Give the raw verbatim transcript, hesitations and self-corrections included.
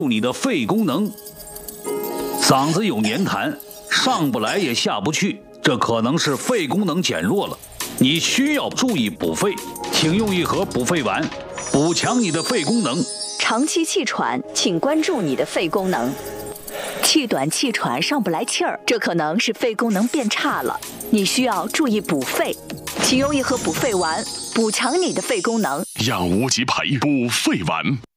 你的肺功能。嗓子有黏痰，上不来也下不去，这可能是肺功能减弱了，你需要注意补肺，请用一盒补肺丸，补强你的肺功能。 长期气喘，请关注你的肺功能。气短气喘上不来气儿，这可能是肺功能变差了，你需要注意补肺，请用一盒补肺丸，补强你的肺功能。 让无极牌补肺丸。